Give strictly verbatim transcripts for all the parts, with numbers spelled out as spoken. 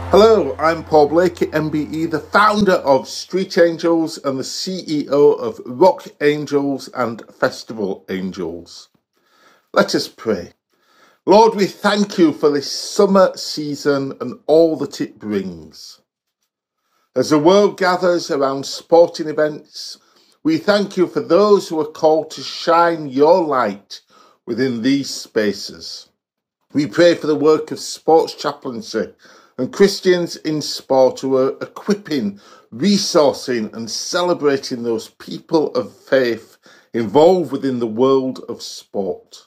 Hello, I'm Paul Blake at M B E, the founder of Street Angels and the C E O of Rock Angels and Festival Angels. Let us pray. Lord, we thank you for this summer season and all that it brings. As the world gathers around sporting events, we thank you for those who are called to shine your light within these spaces. We pray for the work of sports chaplaincy and Christians in sport who are equipping, resourcing and celebrating those people of faith involved within the world of sport.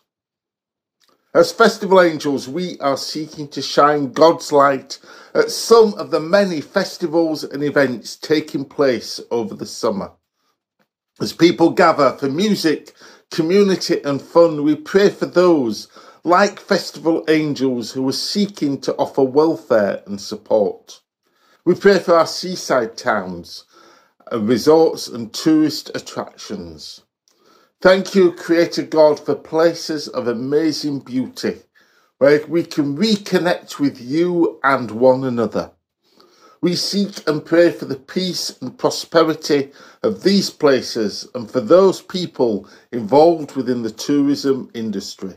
As Festival Angels, we are seeking to shine God's light at some of the many festivals and events taking place over the summer. As people gather for music, community and fun, we pray for those like Festival Angels who are seeking to offer welfare and support. We pray for our seaside towns, and resorts and tourist attractions. Thank you, Creator God, for places of amazing beauty where we can reconnect with you and one another. We seek and pray for the peace and prosperity of these places and for those people involved within the tourism industry.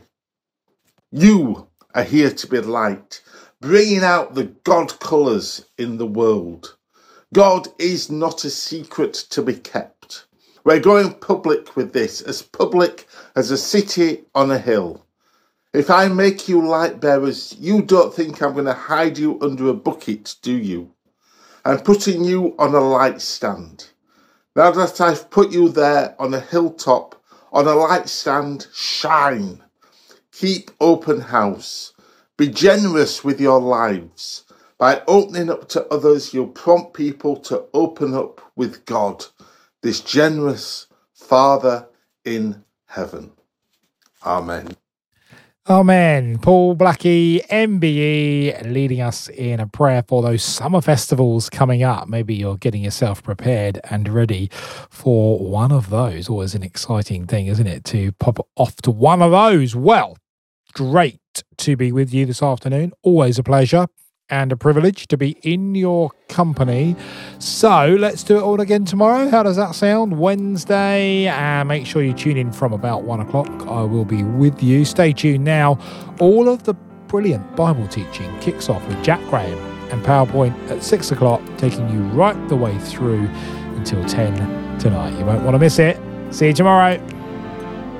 You are here to be light, bringing out the God colours in the world. God is not a secret to be kept. We're going public with this, as public as a city on a hill. If I make you light bearers, you don't think I'm going to hide you under a bucket, do you? I'm putting you on a light stand. Now that I've put you there on a hilltop, on a light stand, shine. Keep open house. Be generous with your lives. By opening up to others, you'll prompt people to open up with God, this generous Father in heaven. Amen. Amen. Paul Blackie, M B E, leading us in a prayer for those summer festivals coming up. Maybe you're getting yourself prepared and ready for one of those. Always an exciting thing, isn't it, to pop off to one of those? Well, great to be with you this afternoon. Always a pleasure and a privilege to be in your company. So let's do it all again tomorrow. How does that sound? Wednesday. And uh, make sure you tune in from about one o'clock. I will be with you. Stay tuned now. All of the brilliant Bible teaching kicks off with Jack Graham and PowerPoint at six o'clock, taking you right the way through until ten tonight. You won't want to miss it. See you tomorrow.